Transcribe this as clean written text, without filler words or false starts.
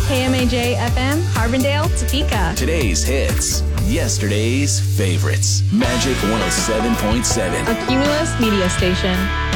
KMAJ FM, Carbondale, Topeka. Today's hits, yesterday's favorites. Magic 107.7. A Cumulus media station.